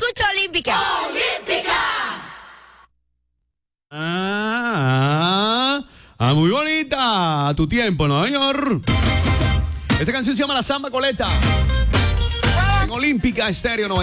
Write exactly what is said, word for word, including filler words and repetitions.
escucha Olímpica. ¡Olímpica! Ah, ah, muy bonita. A tu tiempo, ¿no, señor? Esta canción se llama La Samba Coleta. En Olímpica Estéreo